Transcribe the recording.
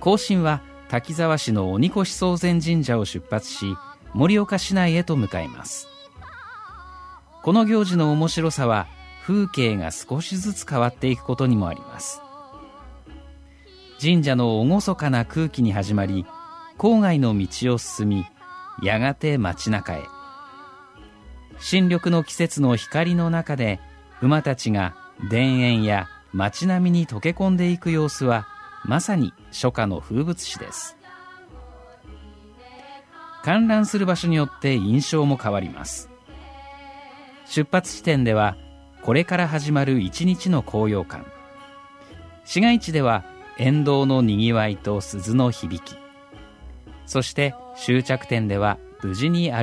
行進は滝沢市の鬼越宗善神社を出発し、盛岡市内へと向かいます。この行事の面白さは、風景が少しずつ変わっていくことにもあります。神社の厳かな空気に始まり、郊外の道を進み、やがて街中へ。新緑の季節の光の中で、馬たちが田園や街並みに溶け込んでいく様子は、まさに初夏の風物詩です。観覧する場所によって印象も変わります。出発地点では、これから始まる一日の高揚感。市街地では、沿道のにぎわいと鈴の響き。そして終着点では無事に